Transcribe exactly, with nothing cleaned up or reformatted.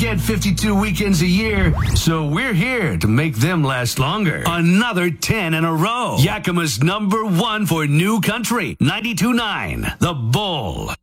get fifty-two weekends a year, so we're here to make them last longer. Another ten in a row. Yakima's number one for new country, ninety-two point nine, The Bull.